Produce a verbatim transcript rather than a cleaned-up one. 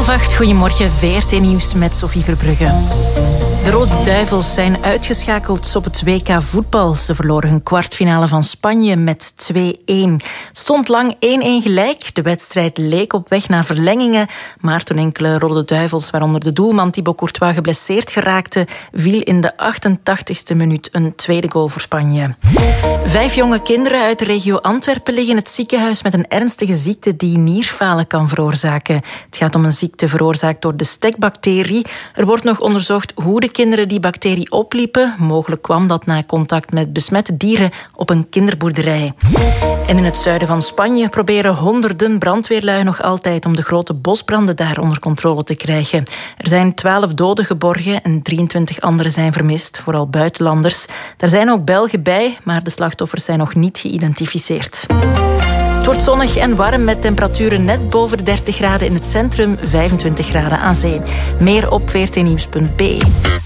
Half acht, goedemorgen, V R T Nieuws met Sophie Verbrugge. De Rode Duivels zijn uitgeschakeld op het W K voetbal. Ze verloren hun kwartfinale van Spanje met twee-een. Het stond lang één-één gelijk. De wedstrijd leek op weg naar verlengingen. Maar toen enkele Rode Duivels, waaronder de doelman Thibaut Courtois, geblesseerd geraakte, viel in de achtentachtigste minuut een tweede goal voor Spanje. Vijf jonge kinderen uit de regio Antwerpen liggen in het ziekenhuis met een ernstige ziekte die nierfalen kan veroorzaken. Het gaat om een ziekte veroorzaakt door de stekbacterie. Er wordt nog onderzocht hoe de kinderen die bacterie opliepen. Mogelijk kwam dat na contact met besmette dieren op een kinderboerderij. En in het zuiden van Spanje proberen honderden brandweerlui nog altijd om de grote bosbranden daar onder controle te krijgen. Er zijn twaalf doden geborgen en drieëntwintig anderen zijn vermist, vooral buitenlanders. Daar zijn ook Belgen bij, maar de slachtoffers zijn nog niet geïdentificeerd. Het wordt zonnig en warm met temperaturen net boven de dertig graden in het centrum, vijfentwintig graden aan zee. Meer op v r t nieuws punt b e.